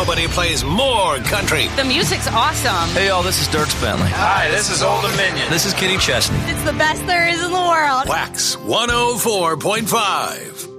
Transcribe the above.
nobody plays more country. The music's awesome. Hey, y'all, this is Dirk Bentley. Hi, this is Old Dominion. This is Kenny Chesney. It's the best there is in the world. Wax 104.5.